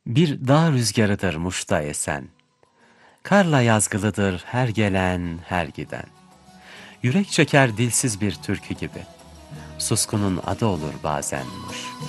Bir dağ rüzgarıdır Muş'ta esen, karla yazgılıdır her gelen her giden. Yürek çeker dilsiz bir türkü gibi, suskunun adı olur bazen Muş.